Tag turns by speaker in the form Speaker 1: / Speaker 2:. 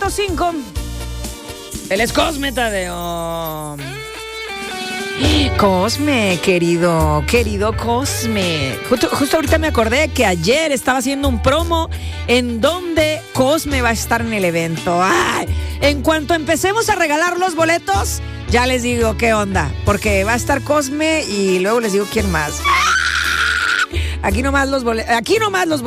Speaker 1: 5. Él es Cosme Tadeo. Cosme, querido Cosme. Justo ahorita me acordé que ayer estaba haciendo un promo en donde Cosme va a estar en el evento. ¡Ay! En cuanto empecemos a regalar los boletos, ya les digo qué onda, porque va a estar Cosme y luego les digo quién más. Aquí nomás los boletos.